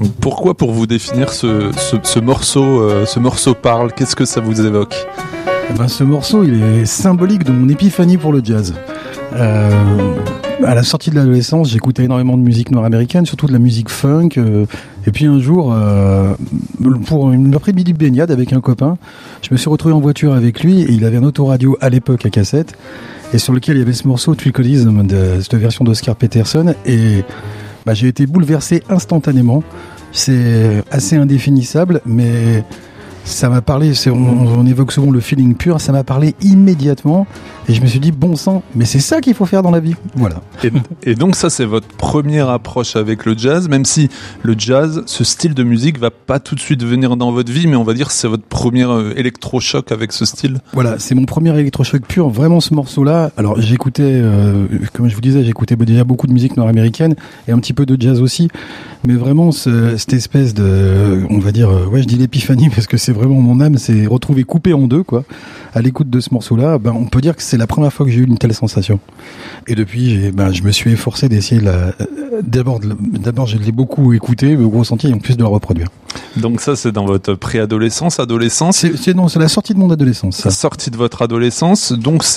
Pourquoi, pour vous définir, ce morceau parle? Qu'est-ce que ça vous évoque? Ce morceau, il est symbolique de mon épiphanie pour le jazz. À la sortie de l'adolescence, j'écoutais énormément de musique nord-américaine, surtout de la musique funk. Et puis un jour, pour une après-midi de baignade avec un copain, je me suis retrouvé en voiture avec lui et il avait un autoradio à l'époque à cassette et sur lequel il y avait ce morceau Twinkleism de cette version d'Oscar Peterson et j'ai été bouleversé instantanément. C'est assez indéfinissable, mais ça m'a parlé, on évoque souvent le feeling pur, ça m'a parlé immédiatement et je me suis dit bon sang, mais c'est ça qu'il faut faire dans la vie. Voilà. Et donc ça, c'est votre première approche avec le jazz, même si le jazz, ce style de musique va pas tout de suite venir dans votre vie, mais on va dire que c'est votre premier électrochoc avec ce style. Voilà, c'est mon premier électrochoc pur, vraiment ce morceau-là. Alors j'écoutais, comme je vous disais, j'écoutais déjà beaucoup de musique nord-américaine et un petit peu de jazz aussi, mais vraiment cette espèce de, on va dire, je dis l'épiphanie parce que c'est vraiment mon âme s'est retrouvée coupée en deux, quoi. À l'écoute de ce morceau-là, on peut dire que c'est la première fois que j'ai eu une telle sensation. Et depuis, je me suis efforcé d'essayer d'abord, je l'ai beaucoup écouté, ressenti, et en plus de le reproduire. Donc ça, c'est dans votre préadolescence, adolescence. C'est la sortie de mon adolescence. Ça. La sortie de votre adolescence, donc